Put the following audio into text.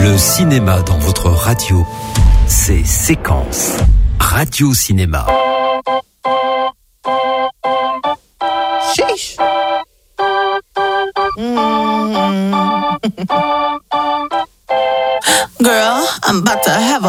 Le cinéma dans votre radio, c'est Séquence. Radio Cinéma. Sheesh. Girl, I'm about to have a